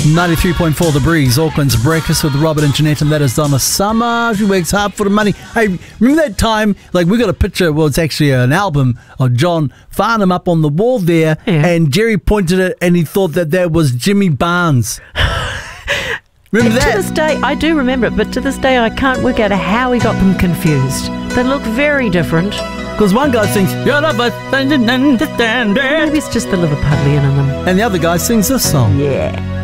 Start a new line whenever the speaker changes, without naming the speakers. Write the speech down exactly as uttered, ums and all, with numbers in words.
ninety-three point four The Breeze, Auckland's Breakfast with Robert and Jeanette, and that is Donna Summer. She works hard for the money. Hey, remember that time, like, we got a picture, well, it's actually an album of John Farnham up on the wall there,
Yeah.
and Jerry pointed it and he thought that that was Jimmy Barnes. Remember
To
that?
this day, I do remember it, but to this day I can't work out how he got them confused. They look very different.
Because one guy sings, "You're the best thing to understand it,"
Maybe it's just the Liverpudlian in them.
and the other guy sings this song.
Yeah.